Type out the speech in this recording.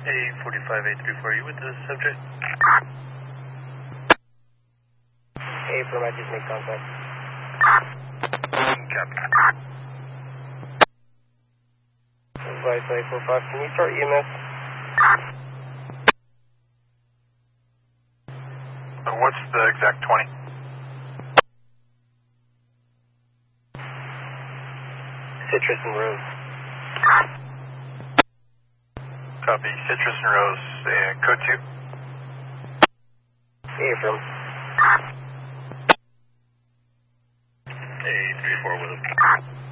A45-834, are you with the subject? A-firm, I just made contact. Copy. Advice 845, can you start EMS? What's the exact 20? Citrus and Rose. Copy, Citrus and Rose, code 2. A-firm. A34 with us.